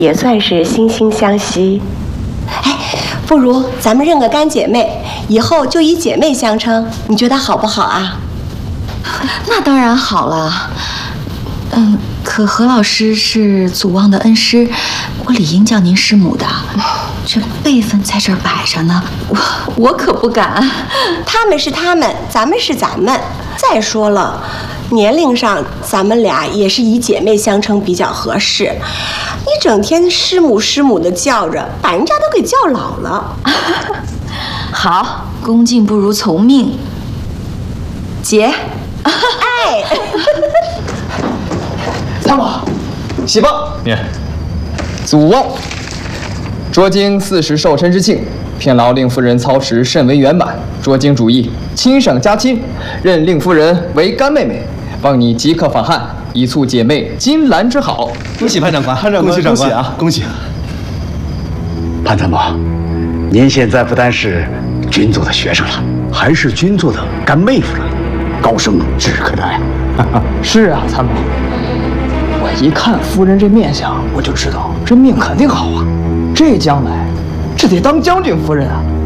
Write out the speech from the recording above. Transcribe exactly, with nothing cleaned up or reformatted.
也算是惺惺相惜。 哎，不如咱们认个干姐妹，以后就以姐妹相称，你觉得好不好啊？ 那当然好了。嗯，可何老师是祖望的恩师，我理应叫您师母的。这辈分在这儿摆着呢，我我可不敢。 他们是他们，咱们是咱们。再说了，年龄上咱们俩也是以姐妹相称比较合适。你整天师母师母的叫着，把人家都给叫老了。 好，恭敬不如从命。姐， 哎。 参谋，喜报！ 念， 祖望，卓经四十寿辰之庆，偏劳令夫人操持甚为圆满。卓经主意亲上加亲，任令夫人为干妹妹，望你即刻访汉，以促姐妹金兰之好。 恭喜潘长官！ 潘长官， 恭喜长官啊！ 恭喜！ 潘参谋，您现在不单是军座的学生了，还是军座的干妹夫了，高升指日可待啊！ 是啊，参谋。我一看夫人这面相，我就知道这命肯定好啊！这将来，这得当将军夫人啊！